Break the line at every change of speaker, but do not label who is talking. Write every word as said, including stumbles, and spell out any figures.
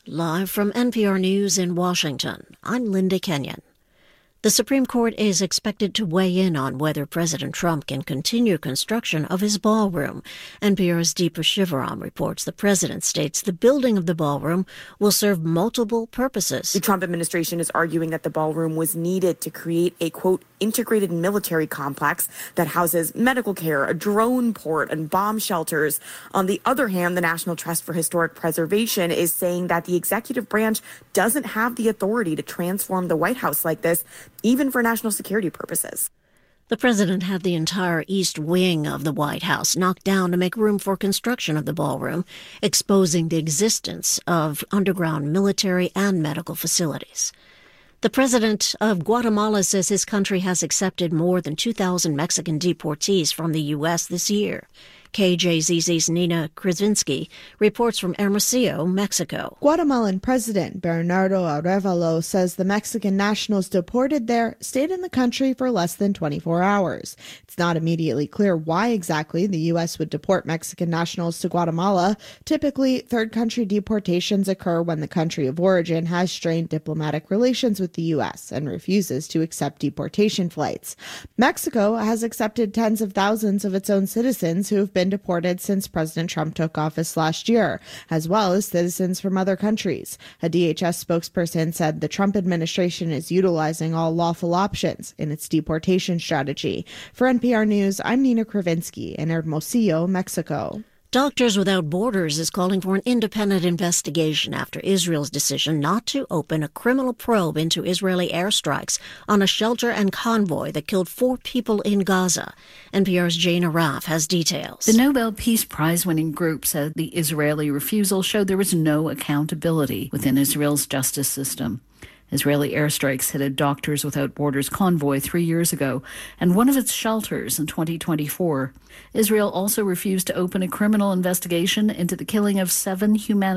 Live from N P R News in Washington, I'm Linda Kenyon. The Supreme Court is expected to weigh in on whether President Trump can continue construction of his ballroom. N P R's Deepa Shivaram reports the president states the building of the ballroom will serve multiple purposes.
The Trump administration is arguing that the ballroom was needed to create a, quote, integrated military complex that houses medical care, a drone port, and bomb shelters. On the other hand, the National Trust for Historic Preservation is saying that the executive branch doesn't have the authority to transform the White House like this, even for national security purposes.
The president had the entire east wing of the White House knocked down to make room for construction of the ballroom, exposing the existence of underground military and medical facilities. The president of Guatemala says his country has accepted more than two thousand Mexican deportees from the U S this year. K J Z Z's Nina Krasinski reports from Hermosillo, Mexico.
Guatemalan President Bernardo Arévalo says the Mexican nationals deported there stayed in the country for less than twenty-four hours. It's not immediately clear why exactly the U S would deport Mexican nationals to Guatemala. Typically, third country deportations occur when the country of origin has strained diplomatic relations with the U S and refuses to accept deportation flights. Mexico has accepted tens of thousands of its own citizens who have been deported since President Trump took office last year, as well as citizens from other countries. A D H S spokesperson said the Trump administration is utilizing all lawful options in its deportation strategy. For N P R News, I'm Nina Krasinski in Hermosillo, Mexico.
Doctors Without Borders is calling for an independent investigation after Israel's decision not to open a criminal probe into Israeli airstrikes on a shelter and convoy that killed four people in Gaza. N P R's Jane Araf has details.
The Nobel Peace Prize-winning group said the Israeli refusal showed there was no accountability within Israel's justice system. Israeli airstrikes hit a Doctors Without Borders convoy three years ago and one of its shelters in twenty twenty-four. Israel also refused to open a criminal investigation into the killing of seven humanitarian